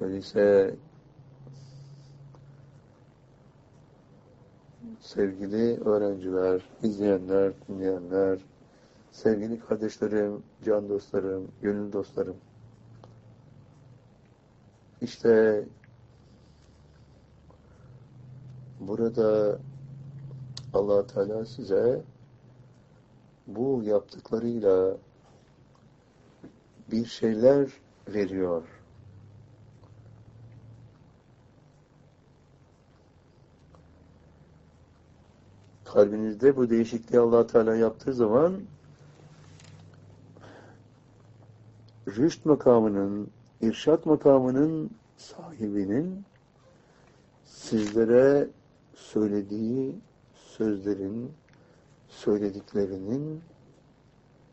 Öyleyse sevgili öğrenciler, izleyenler, dinleyenler, sevgili kardeşlerim, can dostlarım, gönül dostlarım. İşte burada Allah Teala size bu yaptıklarıyla bir şeyler veriyor. Kalbinizde bu değişikliği Allah Teala yaptığı zaman rüşt makamının, irşat makamının sahibinin sizlere söylediği sözlerin, söylediklerinin